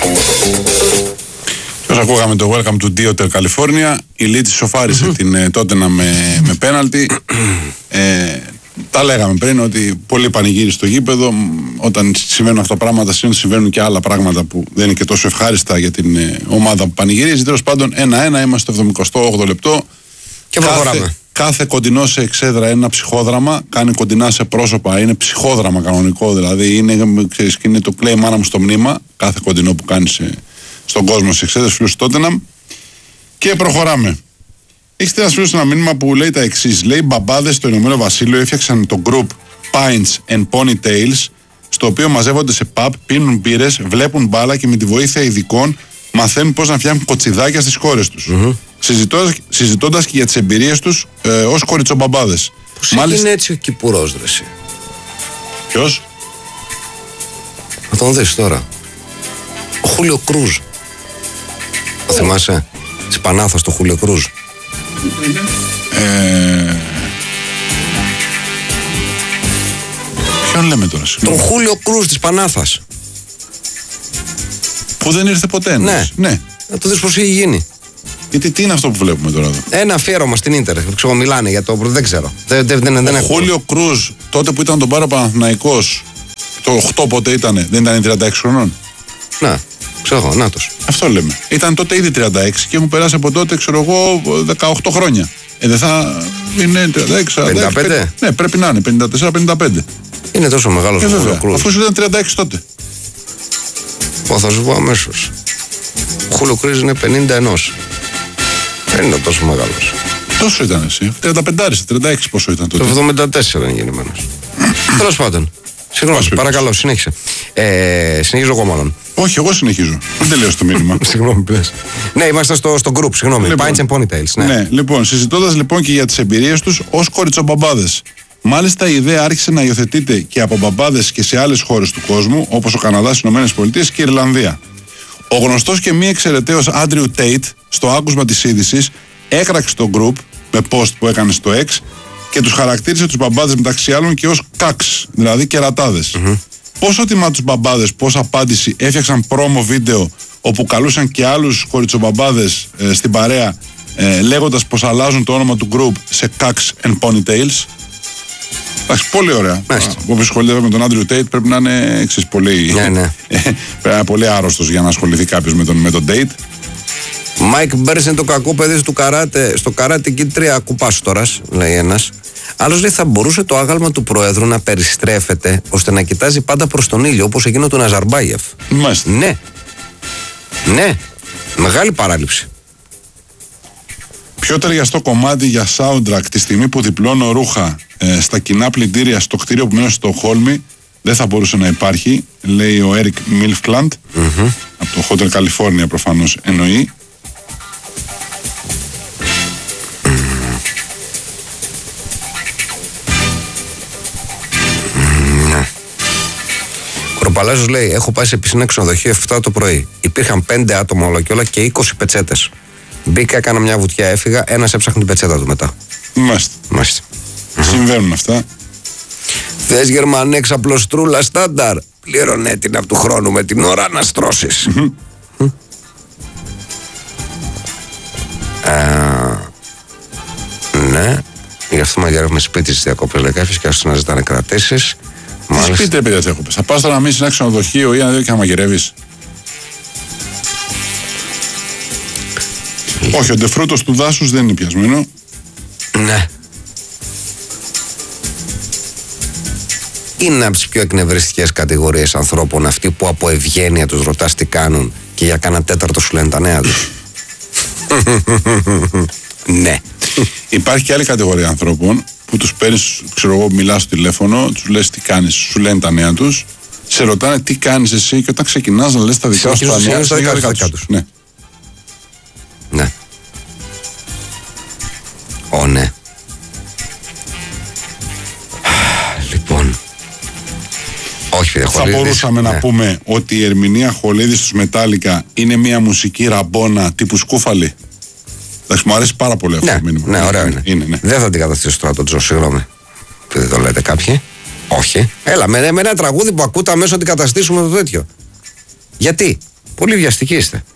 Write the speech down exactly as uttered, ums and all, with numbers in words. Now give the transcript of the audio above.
Όσο ακούγαμε το welcome to Diotel California, η Leeds σοφάρισε mm-hmm. την Tottenham με, με πέναλτι. ε, τα λέγαμε πριν ότι πολύ πανηγύρι στο γήπεδο. Όταν συμβαίνουν αυτά τα πράγματα, συμβαίνουν και άλλα πράγματα που δεν είναι και τόσο ευχάριστα για την ε, ομάδα που πανηγυρίζει. Τέλος πάντων, ένα ένα, είμαστε στο εβδομηκοστό όγδοο λεπτό. Και προχωράμε. Κάθε κοντινό σε εξέδρα είναι ένα ψυχόδραμα, κάνει κοντινά σε πρόσωπα, είναι ψυχόδραμα κανονικό, δηλαδή είναι, ξέρεις, είναι το κλαίει μάνα μου στο μνήμα, κάθε κοντινό που κάνει σε, στον κόσμο σε εξέδρες φίλους του Tottenham. Και προχωράμε. Έχετε ένα φίλο ένα μήνυμα που λέει τα εξής. Λέει: μπαμπάδες στο Ηνωμένο Βασίλειο έφτιαξαν το group Pints and Ponytails, στο οποίο μαζεύονται σε pub, πίνουν μπύρες, βλέπουν μπάλα και με τη βοήθεια ειδικών μαθαίνουν πώς να φτιάχνουν κοτσιδάκια στις χώρες τους. Mm-hmm. Συζητώντας, συζητώντας και για τις εμπειρίες τους ε, ως κοριτσομπαμπάδες. Πώς Μάλιστα... είναι έτσι ο Κυπουρός, ρε εσύ. Ποιος? Θα τον δεις τώρα. Ο Χούλιο Κρούζ. Το oh. θυμάσαι? Της Πανάθας το Χούλιο Κρούζ. Ε... Ποιον λέμε τώρα? Τον Χούλιο Κρούζ της Πανάθας. Που δεν ήρθε ποτέ. Ναι. ναι. Να το δεις πως έχει γίνει. Γιατί τι είναι αυτό που βλέπουμε τώρα εδώ? Ένα αφιέρωμα στην Ίντερ. Ξέρω, μιλάνε για το. Δεν ξέρω. Δεν, δεν, δεν, δεν ο Χούλιο Κρούζ, τότε που ήταν τον Πάρο Παναθηναϊκός, το οκτώ πότε ήτανε, δεν ήταν τριάντα έξι χρονών? Να, ξέρω εγώ, νάτος. Αυτό λέμε. Ήταν τότε ήδη τριάντα έξι και έχουν περάσει από τότε, ξέρω εγώ, δεκαοκτώ χρόνια. Ε, δεν θα είναι τριάντα έξι, πενήντα πέντε. Ναι, πρέπει να είναι πενήντα τέσσερα πενήντα πέντε. Είναι τόσο μεγάλος ο Χούλιο Κρούζ. Αφού σου ήταν τριάντα έξι τότε. Πω, θα σου πω αμέσως. Ο Χούλιο Κρούζ είναι πενήντα ένα. Δεν είναι τόσο μεγάλος. Τόσο ήταν εσύ. τριάντα πέντε, τριάντα έξι πόσο ήταν τότε? Το εβδομήντα τέσσερα είναι γεννημένος. Τέλος πάντων. Συγγνώμη, παρακαλώ, συνέχισε. Ε, συνεχίζω εγώ μάλλον. Όχι, εγώ συνεχίζω. Δεν τελείωσε το μήνυμα. Συγγνώμη, πες. Ναι, είμαστε στο, στο group, συγγνώμη. Λοιπόν, Pints and Ponytails. Ναι, ναι λοιπόν, συζητώντας λοιπόν και για τις εμπειρίες τους ως κοριτσομπαμπάδες. Μάλιστα η ιδέα άρχισε να υιοθετείται και από μπαμπάδες και σε άλλες χώρες του κόσμου, όπως ο Καναδάς, οι Ηνωμένες Πολιτείες και η Ιρλανδία. Ο γνωστός και μη εξαιρεταίος Άντριου Τέιτ, στο άκουσμα της είδησης, έκραξε το group με post που έκανε στο X και τους χαρακτήρισε τους μπαμπάδες μεταξύ άλλων και ως καξ, δηλαδή κερατάδες. Mm-hmm. Πόσο τιμά τους μπαμπάδες, πώς απάντηση, έφτιαξαν πρόμο βίντεο όπου καλούσαν και άλλους κοριτσομπαμπάδες ε, στην παρέα, ε, λέγοντας πως αλλάζουν το όνομα του group σε Cacks and Ponytails. Εντάξει, πολύ ωραία. Όποιος ασχολείται με τον Άντριου Τέιτ πρέπει να είναι εξής, πολύ, ναι, ναι. πρέπει να είναι πολύ άρρωστος για να ασχοληθεί κάποιος με τον, με τον Τέιτ. Μάικ Μπέρς είναι το κακό παιδί του καράτε. Στο καράτε εκεί τρία κουπάστορας, λέει ένας. Άλλος λέει θα μπορούσε το άγαλμα του Προέδρου να περιστρέφεται ώστε να κοιτάζει πάντα προς τον ήλιο, όπως εκείνο του Ναζαρμπάιεφ. Μάλιστα. Ναι. Ναι. Μεγάλη παράληψη. Πιο ταιριαστό κομμάτι για soundtrack τη στιγμή που διπλώνω ρούχα ε, στα κοινά πλυντήρια στο κτίριο που μένω στο Χόλμη δεν θα μπορούσε να υπάρχει, λέει ο Έρικ Μίλφκλαντ, mm-hmm. από το Hotel California προφανώς εννοεί. Κοροπαλάζος λέει: έχω πάει σε πισίνα ξενοδοχείο εφτά το πρωί. Υπήρχαν πέντε άτομα όλα και όλα και είκοσι πετσέτες. Μπήκα, έκανα μια βουτιά, έφυγα. Ένας έψαχνε την πετσέτα του μετά. Μάλιστα. Μάλιστα. Συμβαίνουν αυτά. Θες Γερμανέ ξαπλωστρούλα στάνταρ. Πλήρωνε την από του χρόνου με την ώρα να στρώσεις. Mm-hmm. Mm. Uh, ναι. Γι' αυτό μαγειρεύουμε σπίτι στις διακοπές Λεκάφης και ώστε να ζητάνε κρατήσεις. Τι σπίτι επειδή διακοπές? Θα πας τώρα να μείνεις σε ένα ξενοδοχείο ή ένα δύο και να μαγειρεύεις? Όχι, ο ντεφρούτος του δάσους δεν είναι πιασμένο. Ναι. Είναι από τις πιο εκνευριστικές κατηγορίες ανθρώπων αυτοί που από ευγένεια τους ρωτάς τι κάνουν και για κάνα τέταρτο σου λένε τα νέα τους. Ναι. Υπάρχει και άλλη κατηγορία ανθρώπων που τους παίρνεις, ξέρω εγώ, μιλάς στο τηλέφωνο, τους λες τι κάνεις, σου λένε τα νέα τους, σε ρωτάνε τι κάνεις εσύ και όταν ξεκινάς να λες τα δικά σου τα νέα, τα δικά, δικά, δικά τους. Ναι. Ναι. Ω, ναι. Λοιπόν. Όχι, θα μπορούσαμε ναι. να πούμε ότι η ερμηνεία Χολίδη στους Μετάλλικα είναι μια μουσική ραμπόνα τύπου Σκούφαλη. Εντάξει, μου αρέσει πάρα πολύ αυτό ναι, το μήνυμα. Ναι, ωραίο είναι. είναι ναι. Δεν θα την καταστήσω τώρα τον Τζο, συγγνώμη. Δεν το λέτε κάποιοι. Όχι. Έλα, με, με ένα τραγούδι που ακούτε αμέσως να την καταστήσουμε το τέτοιο. Γιατί? Πολύ βιαστικοί είστε.